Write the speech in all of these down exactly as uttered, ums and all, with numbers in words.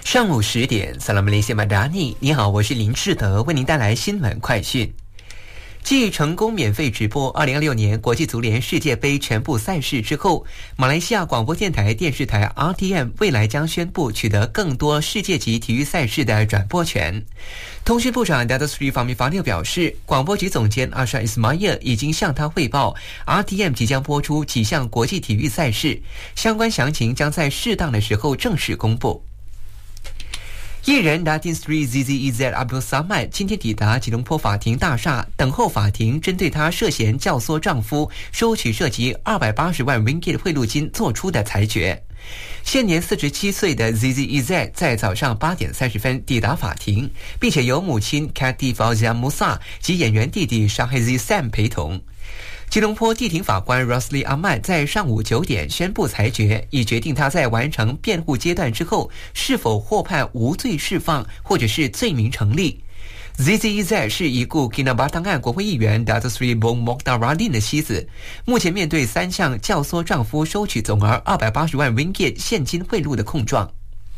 上午十点，萨拉姆雷西马达尼，你好，我是林志德，为您带来新闻快讯。继成功免费直播二零二六年国际足联世界杯全部赛事之后，马来西亚广播电台电视台 R T M 未来将宣布取得更多世界级体育赛事的转播权。通讯部长 Dato Sri Fahmi Fadil 表示，广播局总监 Ashraf Ismail 已经向他汇报 R T M 即将播出几项国际体育赛事，相关详情将在适当的时候正式公布。艺人 Datin Sri Z Z E Z Abdul Samad 今天抵达吉隆坡法庭大厦，等候法庭针对他涉嫌教唆丈夫收取涉及二百八十万 ringgit 贿赂金做出的裁决。现年四十七岁的 Z Z E Z 在早上八点三十分抵达法庭，并且由母亲 Kati Fauzia Musa 及演员弟弟 Shahizi Sam 陪同。吉隆坡地庭法官 Rosli Ahmad 在上午九点宣布裁决，以决定他在完成辩护阶段之后是否获判无罪释放，或者是罪名成立。Z Z E Z 是已故 Kinabalu 案国会议员 Dato Sri Bong Mokhtar Radin 的妻子，目前面对三项教唆丈夫收取总额二百八十万 ringgit 现金贿赂的控状。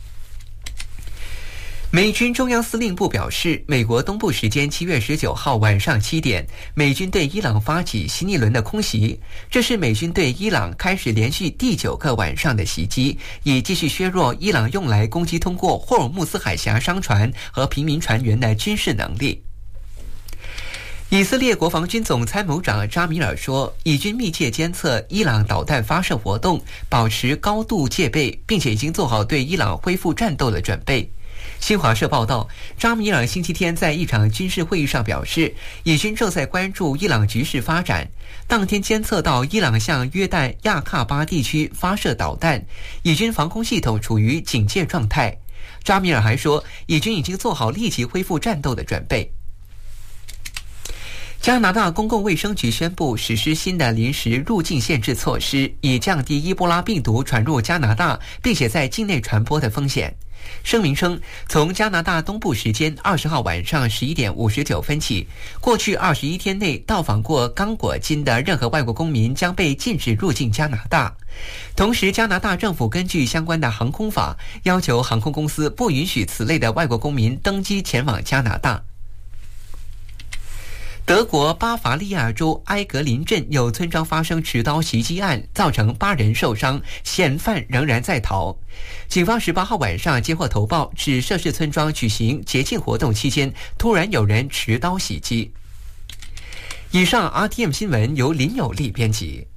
美军中央司令部表示，美国东部时间七月十九号晚上七点，美军对伊朗发起新一轮的空袭，这是美军对伊朗开始连续第九个晚上的袭击，以继续削弱伊朗用来攻击通过霍尔木兹海峡商船和平民船员的军事能力。以色列国防军总参谋长扎米尔说，以军密切监测伊朗导弹发射活动，保持高度戒备，并且已经做好对伊朗恢复战斗的准备。新华社报道，扎米尔星期天在一场军事会议上表示，以军正在关注伊朗局势发展。当天监测到伊朗向约旦亚喀巴地区发射导弹，以军防空系统处于警戒状态。扎米尔还说，以军已经做好立即恢复战斗的准备。加拿大公共卫生局宣布实施新的临时入境限制措施，以降低伊波拉病毒传入加拿大并且在境内传播的风险。声明称，从加拿大东部时间二十号晚上十一点五十九分起，过去二十一天内到访过刚果金的任何外国公民将被禁止入境加拿大。同时，加拿大政府根据相关的航空法，要求航空公司不允许此类的外国公民登机前往加拿大。德国巴伐利亚州埃格林镇有村庄发生持刀袭击案，造成八人受伤，嫌犯仍然在逃。警方十八号晚上接获投报，指涉事村庄举行节庆活动期间，突然有人持刀袭击。以上 R T M 新闻由林有利编辑。